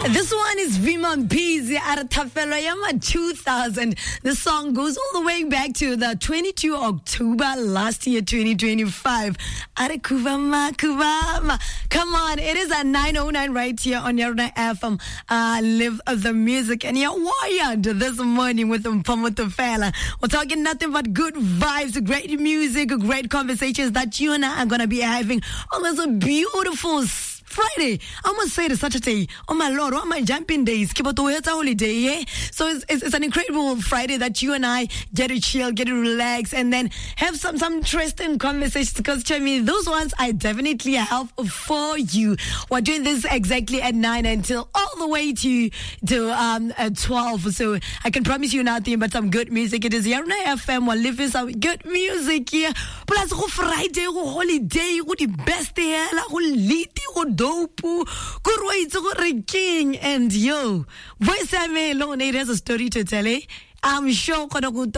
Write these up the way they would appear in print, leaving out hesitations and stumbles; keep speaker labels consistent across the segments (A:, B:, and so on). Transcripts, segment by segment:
A: This one is Viman Pizzi at Tafelayama 2000. The song goes all the way back to the 22 October last year, 2025. Arekuvama, Kuvama. Come on, it is at 9:09 right here on Yarna FM. Live the music, and you're wired this morning with Mpamotofela. We're talking nothing but good vibes, great music, great conversations that you and I are gonna be having on this beautiful Friday. I must say the Saturday. Oh my Lord, what my jumping days? Keep it's a holiday, yeah? So it's an incredible Friday that you and I get to chill, get to relax, and then have some interesting conversations. Because those ones I definitely have for you. We're doing this exactly at 9 until all the way to 12. So I can promise you nothing but some good music. It is Yarna FM. We're living some good music here. Plus, go Friday, go holiday, go the best day, go liti, go dope, go king, and yo, voice alone, it has a story to tell, eh? I'm sure on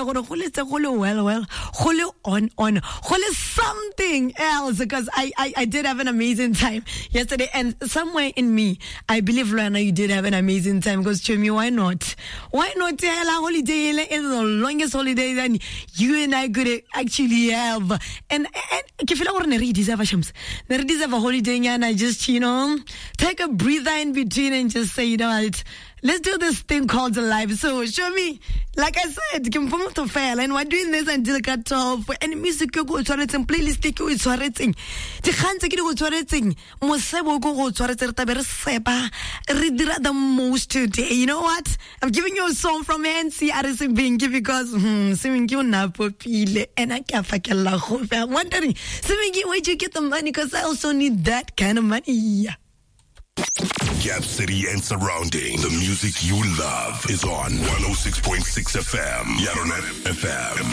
A: something else, because I did have an amazing time yesterday, and somewhere in me I believe, Lana, you did have an amazing time, because to me, why not tell a holiday is the longest holiday that you and I could actually have, and if you don't deserve a holiday, and I just take a breather in between and just say, you know what, let's do this thing called life. So show me, like I said, and we're doing this until 12. And music you go to it, and playlist you go to it. The hands you go to it. Mosebo go to it. Seba read the most today. You know what? I'm giving you a song from NC Arisen Bingi, because singing you na popile and I can't fucking laugh. I'm wondering, singing where'd you get the money? Because I also need that kind of money.
B: Gap City and surrounding. The music you love is on 106.6 FM. Yarna FM.